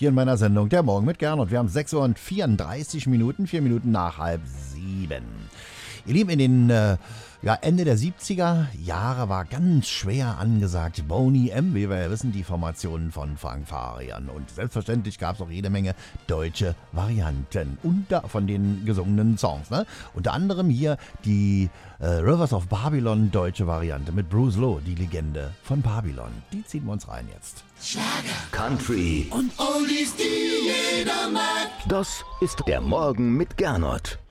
hier in meiner Sendung Der Morgen mit Gernot. Wir haben 6 Uhr und 34 Minuten, 4 Minuten nach 6:30. Ihr Lieben, in den Ende der 70er Jahre war ganz schwer angesagt Boney M., wie wir ja wissen, die Formationen von Frank Farian. Und selbstverständlich gab es auch jede Menge deutsche Varianten von den gesungenen Songs. Ne? Unter anderem hier die Rivers of Babylon deutsche Variante mit Bruce Lowe, die Legende von Babylon. Die ziehen wir uns rein jetzt. Schlager, Country und Oldies, die jeder mag. Das ist der Morgen mit Gernot.